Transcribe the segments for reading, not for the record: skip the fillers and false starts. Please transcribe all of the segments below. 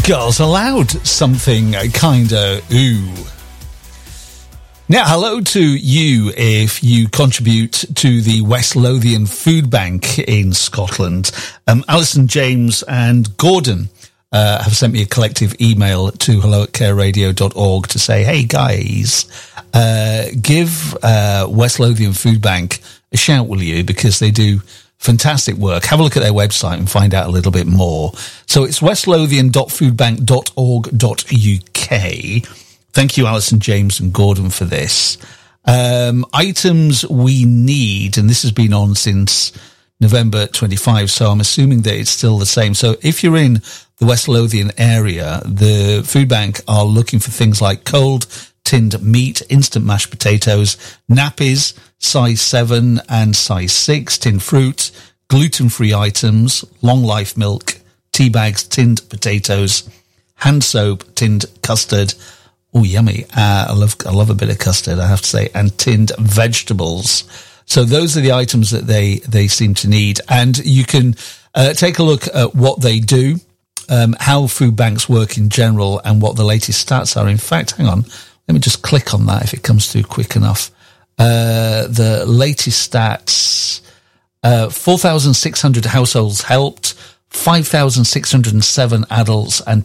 Girls Aloud, something kinda ooh. Now, hello to you if you contribute to the West Lothian Food Bank in Scotland. Alison, James and Gordon have sent me a collective email to hello@careradio.org to say, hey guys, give West Lothian Food Bank a shout, will you? Because they do fantastic work. Have a look at their website and find out a little bit more. So it's westlothian.foodbank.org.uk. Thank you, Alison, James and Gordon, for this. Items we need, and this has been on since November 25, so I'm assuming that it's still the same. So if you're in the West Lothian area, the food bank are looking for things like cold tinned meat, instant mashed potatoes, nappies, size 7 and size 6, tinned fruit, gluten-free items, long life milk, tea bags, tinned potatoes, hand soap, tinned custard. Oh, yummy. I love a bit of custard, I have to say, and tinned vegetables. So those are the items that they seem to need. And you can take a look at what they do, how food banks work in general, and what the latest stats are. In fact, hang on, let me just click on that if it comes through quick enough. The latest stats, 4,600 households helped, 5,607 adults, and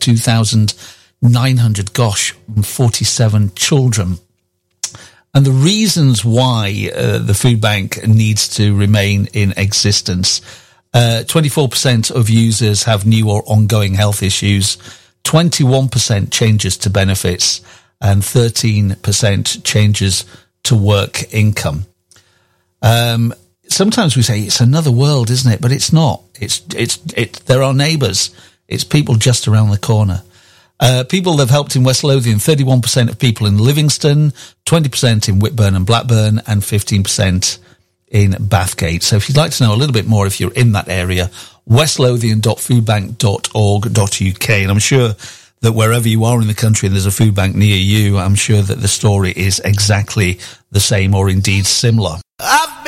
2,947 children. And the reasons why the food bank needs to remain in existence: 24% of users have new or ongoing health issues, 21% changes to benefits, and 13% changes to work income. Sometimes we say it's another world, isn't it? But it's not. They're our neighbours. It's people just around the corner. People that have helped in West Lothian: 31% of people in Livingston, 20% in Whitburn and Blackburn, and 15% in Bathgate. So if you'd like to know a little bit more, if you're in that area, westlothian.foodbank.org.uk. And I'm sure that wherever you are in the country and there's a food bank near you, I'm sure that the story is exactly the same or indeed similar.